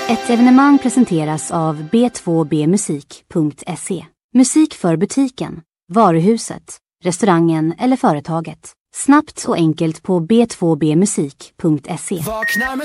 Ett evenemang presenteras av b2bmusik.se. Musik för butiken, varuhuset, restaurangen eller företaget. Snabbt och enkelt på b2bmusik.se. Vakna med